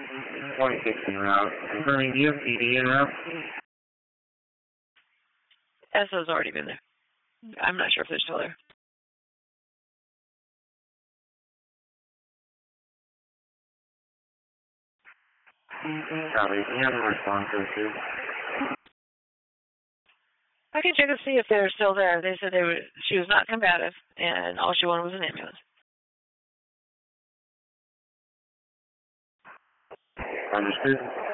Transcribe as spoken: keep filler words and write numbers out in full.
twenty sixteen route. Confirming, do you have E D en route? S O's already been there. I'm not sure if they're still there. Copy. You have a response to two. I can check and see if they're still there. They said they were. She was not combative, and all she wanted was an ambulance. Understood.